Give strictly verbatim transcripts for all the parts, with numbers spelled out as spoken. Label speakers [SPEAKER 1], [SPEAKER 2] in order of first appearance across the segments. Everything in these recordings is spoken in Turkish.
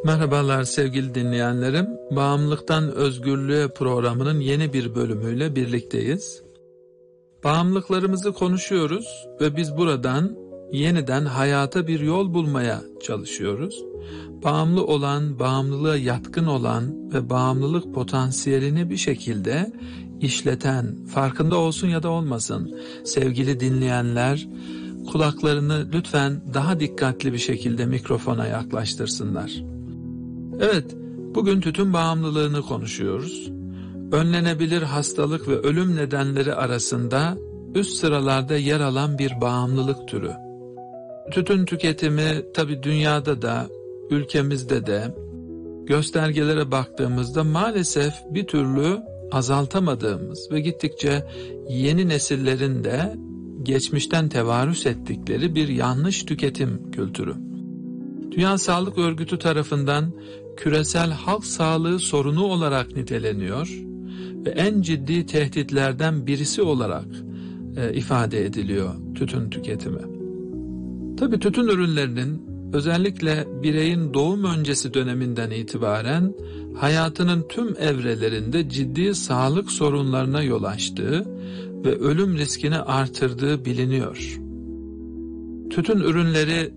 [SPEAKER 1] Merhabalar sevgili dinleyenlerim. Bağımlılıktan Özgürlüğe programının yeni bir bölümüyle birlikteyiz. Bağımlılıklarımızı konuşuyoruz ve biz buradan yeniden hayata bir yol bulmaya çalışıyoruz. Bağımlı olan, bağımlılığa yatkın olan ve bağımlılık potansiyelini bir şekilde işleten, farkında olsun ya da olmasın sevgili dinleyenler, kulaklarını lütfen daha dikkatli bir şekilde mikrofona yaklaştırsınlar. Evet, bugün tütün bağımlılığını konuşuyoruz. Önlenebilir hastalık ve ölüm nedenleri arasında üst sıralarda yer alan bir bağımlılık türü. Tütün tüketimi tabii dünyada da, ülkemizde de göstergelere baktığımızda maalesef bir türlü azaltamadığımız ve gittikçe yeni nesillerin de geçmişten tevarüs ettikleri bir yanlış tüketim kültürü. Dünya Sağlık Örgütü tarafından küresel halk sağlığı sorunu olarak niteleniyor ve en ciddi tehditlerden birisi olarak e, ifade ediliyor tütün tüketimi. Tabii tütün ürünlerinin özellikle bireyin doğum öncesi döneminden itibaren hayatının tüm evrelerinde ciddi sağlık sorunlarına yol açtığı ve ölüm riskini artırdığı biliniyor. Tütün ürünleri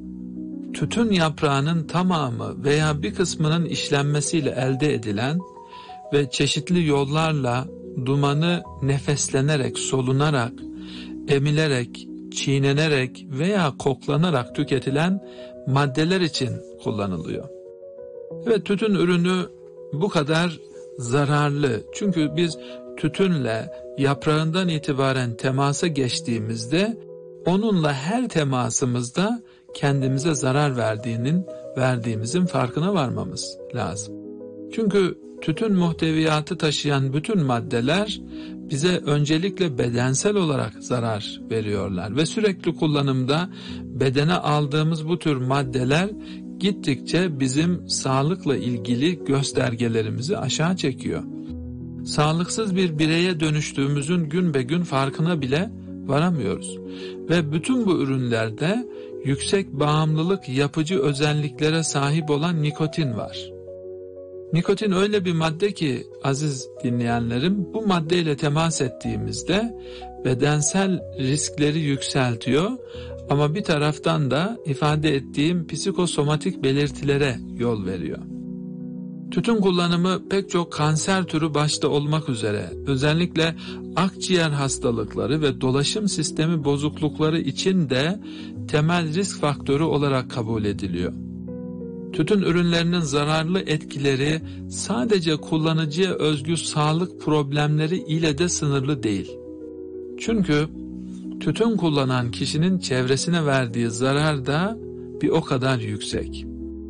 [SPEAKER 1] tütün yaprağının tamamı veya bir kısmının işlenmesiyle elde edilen ve çeşitli yollarla dumanı nefeslenerek, solunarak, emilerek, çiğnenerek veya koklanarak tüketilen maddeler için kullanılıyor. Evet, tütün ürünü bu kadar zararlı. Çünkü biz tütünle yaprağından itibaren temasa geçtiğimizde onunla her temasımızda kendimize zarar verdiğinin, verdiğimizin farkına varmamız lazım. Çünkü tütün muhteviyatı taşıyan bütün maddeler bize öncelikle bedensel olarak zarar veriyorlar ve sürekli kullanımda bedene aldığımız bu tür maddeler gittikçe bizim sağlıkla ilgili göstergelerimizi aşağı çekiyor. Sağlıksız bir bireye dönüştüğümüzün gün be gün farkına bile varamıyoruz. Ve bütün bu ürünlerde yüksek bağımlılık yapıcı özelliklere sahip olan nikotin var. Nikotin öyle bir madde ki aziz dinleyenlerim, bu maddeyle temas ettiğimizde bedensel riskleri yükseltiyor ama bir taraftan da ifade ettiğim psikosomatik belirtilere yol veriyor. Tütün kullanımı pek çok kanser türü başta olmak üzere özellikle akciğer hastalıkları ve dolaşım sistemi bozuklukları için de temel risk faktörü olarak kabul ediliyor. Tütün ürünlerinin zararlı etkileri sadece kullanıcıya özgü sağlık problemleri ile de sınırlı değil. Çünkü tütün kullanan kişinin çevresine verdiği zarar da bir o kadar yüksek.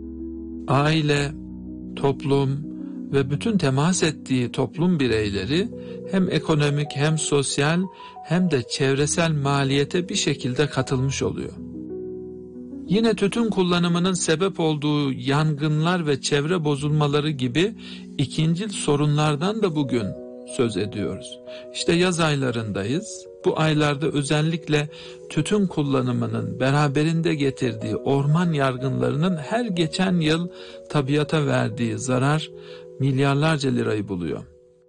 [SPEAKER 1] Aile, toplum ve bütün temas ettiği toplum bireyleri hem ekonomik hem sosyal hem de çevresel maliyete bir şekilde katılmış oluyor. Yine tütün kullanımının sebep olduğu yangınlar ve çevre bozulmaları gibi ikincil sorunlardan da bugün söz ediyoruz. İşte yaz aylarındayız. Bu aylarda özellikle tütün kullanımının beraberinde getirdiği orman yangınlarının her geçen yıl tabiata verdiği zarar milyarlarca lirayı buluyor.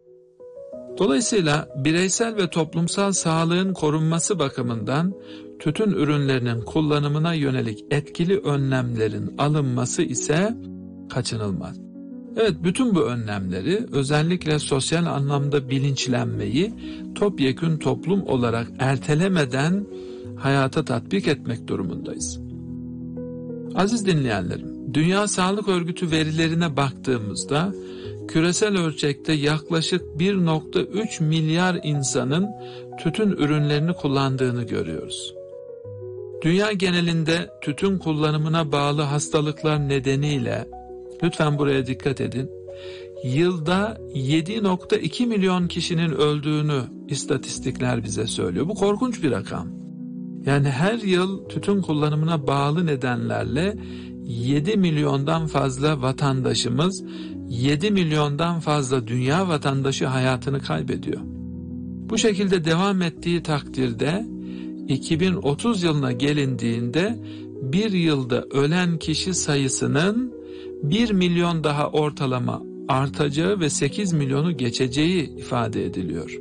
[SPEAKER 1] Dolayısıyla bireysel ve toplumsal sağlığın korunması bakımından tütün ürünlerinin kullanımına yönelik etkili önlemlerin alınması ise kaçınılmaz. Evet, bütün bu önlemleri özellikle sosyal anlamda bilinçlenmeyi topyekün toplum olarak ertelemeden hayata tatbik etmek durumundayız. Aziz dinleyenlerim, Dünya Sağlık Örgütü verilerine baktığımızda küresel ölçekte yaklaşık bir nokta üç milyar insanın tütün ürünlerini kullandığını görüyoruz. Dünya genelinde tütün kullanımına bağlı hastalıklar nedeniyle, lütfen buraya dikkat edin, yılda yedi nokta iki milyon kişinin öldüğünü istatistikler bize söylüyor. Bu korkunç bir rakam. Yani her yıl tütün kullanımına bağlı nedenlerle yedi milyondan fazla vatandaşımız, yedi milyondan fazla dünya vatandaşı hayatını kaybediyor. Bu şekilde devam ettiği takdirde iki bin otuz yılına gelindiğinde bir yılda ölen kişi sayısının bir milyon daha ortalama artacağı ve sekiz milyonu geçeceği ifade ediliyor.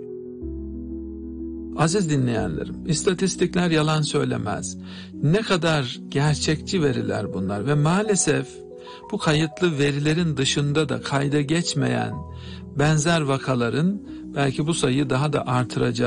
[SPEAKER 1] Aziz dinleyenlerim, istatistikler yalan söylemez. Ne kadar gerçekçi veriler bunlar ve maalesef bu kayıtlı verilerin dışında da kayda geçmeyen benzer vakaların belki bu sayıyı daha da artıracağı